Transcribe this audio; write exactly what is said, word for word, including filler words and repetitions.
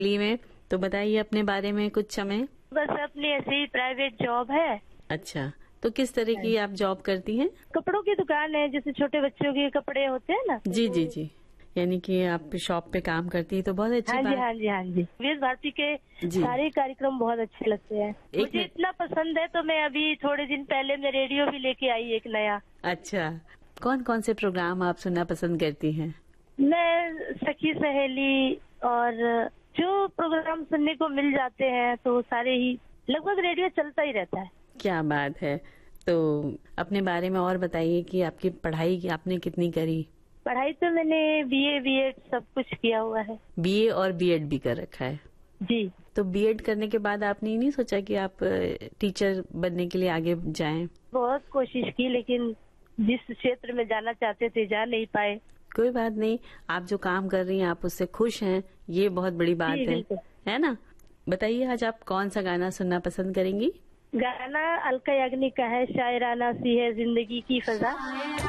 ली में। तो बताइए अपने बारे में कुछ हमें। बस अपनी ऐसी ही प्राइवेट जॉब है। अच्छा, तो किस तरह की आप जॉब करती हैं? कपड़ों की दुकान है, जैसे छोटे बच्चों के कपड़े होते हैं ना। जी जी जी, यानी कि आप शॉप पे काम करती है तो बहुत अच्छी हाँ बात। जी हाँ जी हाँ जी। विविध भारती के जी। सारे कार्यक्रम बहुत अच्छे लगते हैं। मुझे मिनट। इतना पसंद है तो मैं अभी थोड़े दिन पहले मैं रेडियो भी लेके आई एक नया। अच्छा, कौन कौन से प्रोग्राम आप सुनना पसंद करती हैं? मैं सखी सहेली और जो प्रोग्राम सुनने को मिल जाते हैं तो सारे ही, लगभग रेडियो चलता ही रहता है। क्या बात है। तो अपने बारे में और बताइए कि आपकी पढ़ाई की आपने कितनी करी? पढ़ाई तो मैंने बीए बीएड सब कुछ किया हुआ है। बीए और बीएड भी कर रखा है? जी। तो बीएड करने के बाद आपने ये नहीं सोचा कि आप टीचर बनने के लिए आगे जाएं? बहुत कोशिश की, लेकिन जिस क्षेत्र में जाना चाहते थे जा नहीं पाए। कोई बात नहीं, आप जो काम कर रही हैं आप उससे खुश हैं, ये बहुत बड़ी बात है, है ना? बताइए आज आप कौन सा गाना सुनना पसंद करेंगी? गाना अलका याग्निक का है, शायराना सी है जिंदगी की फजा।